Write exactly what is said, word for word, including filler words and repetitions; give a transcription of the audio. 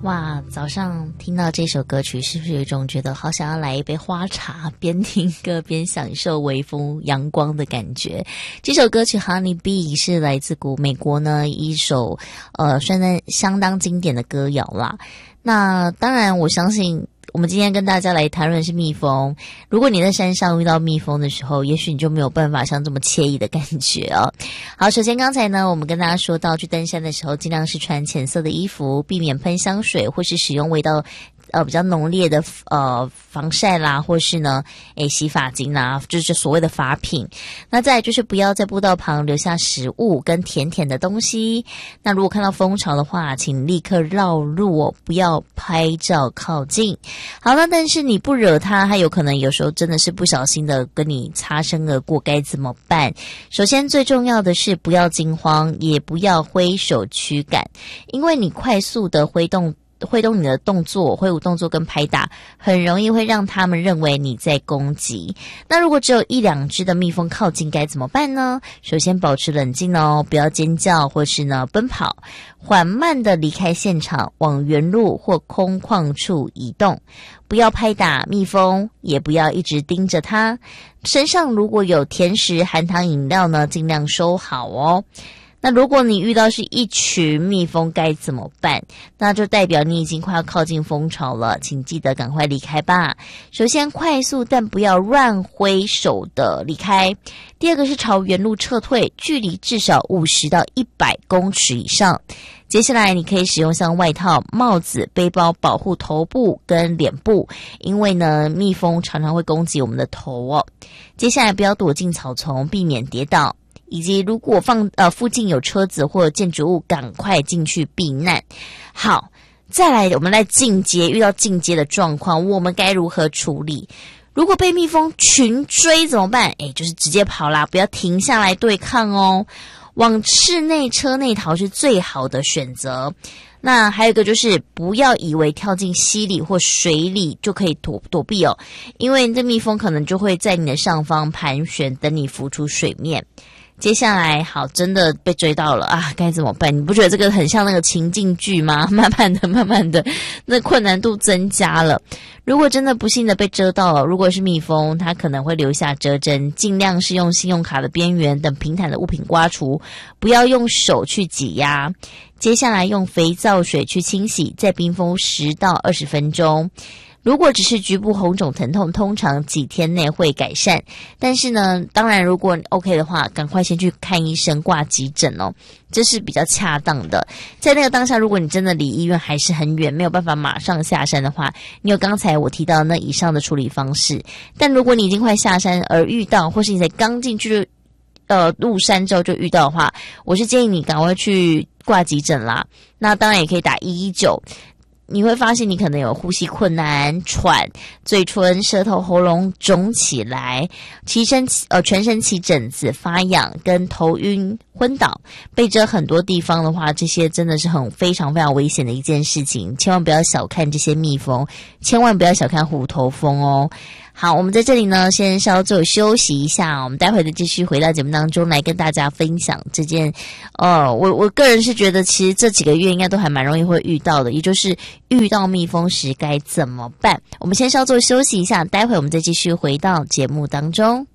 哇，早上听到这首歌曲，是不是有一种觉得好想要来一杯花茶，边听歌边享受微风阳光的感觉？这首歌曲《Honey Bee》是来自古美国呢一首呃算在相当经典的歌谣啦。那当然，我相信我们今天跟大家来谈论的是蜜蜂。如果你在山上遇到蜜蜂的时候，也许你就没有办法像这么惬意的感觉哦。好，首先刚才呢，我们跟大家说到去登山的时候，尽量是穿浅色的衣服，避免喷香水或是使用味道呃比较浓烈的呃防晒啦，或是呢诶洗发精啦，就是所谓的发品。那再来就是不要在步道旁留下食物跟甜甜的东西。那如果看到蜂巢的话，请立刻绕路哦，不要拍照靠近。好了，但是你不惹它，它有可能有时候真的是不小心的跟你擦身而过，该怎么办？首先最重要的是不要惊慌，也不要挥手驱赶，因为你快速的挥动挥动你的动作，挥舞动作跟拍打，很容易会让他们认为你在攻击。那如果只有一两只的蜜蜂靠近该怎么办呢？首先保持冷静哦，不要尖叫或是呢奔跑，缓慢的离开现场，往原路或空旷处移动。不要拍打蜜蜂，也不要一直盯着它。身上如果有甜食、含糖饮料呢，尽量收好哦。那如果你遇到是一群蜜蜂该怎么办？那就代表你已经快要靠近蜂巢了，请记得赶快离开吧。首先快速但不要乱挥手的离开。第二个是朝原路撤退，距离至少五十到一百公尺以上。接下来你可以使用像外套、帽子、背包保护头部跟脸部，因为呢蜜蜂常常会攻击我们的头哦。接下来不要躲进草丛，避免跌倒。以及如果放呃附近有车子或者建筑物，赶快进去避难。好，再来我们来进阶，遇到进阶的状况，我们该如何处理？如果被蜜蜂群追怎么办？诶，就是直接跑啦，不要停下来对抗哦。往室内车内逃是最好的选择。那还有一个就是不要以为跳进溪里或水里就可以躲躲避哦，因为这蜜蜂可能就会在你的上方盘旋，等你浮出水面。接下来好，真的被追到了啊，该怎么办？你不觉得这个很像那个情境剧吗？慢慢的慢慢的那困难度增加了。如果真的不幸的被蛰到了，如果是蜜蜂，它可能会留下蛰针，尽量是用信用卡的边缘等平坦的物品刮除，不要用手去挤压。接下来用肥皂水去清洗，再冰封十到二十分钟。如果只是局部红肿疼痛，通常几天内会改善。但是呢，当然如果 OK 的话，赶快先去看医生，挂急诊哦，这是比较恰当的。在那个当下，如果你真的离医院还是很远，没有办法马上下山的话，你有刚才我提到那以上的处理方式。但如果你已经快下山而遇到，或是你才刚进去呃入山之后就遇到的话，我是建议你赶快去挂急诊啦。那当然也可以打一一九。你会发现你可能有呼吸困难、喘、嘴唇、舌头、喉咙肿起来，齐身呃全身起疹子、发痒跟头晕、昏倒。被蛰很多地方的话，这些真的是很非常非常危险的一件事情，千万不要小看这些蜜蜂，千万不要小看虎头蜂哦。好，我们在这里呢先稍作休息一下，我们待会的继续回到节目当中来跟大家分享这件呃我我个人是觉得其实这几个月应该都还蛮容易会遇到的，也就是遇到蜜蜂时该怎么办。我们先稍作休息一下，待会我们再继续回到节目当中。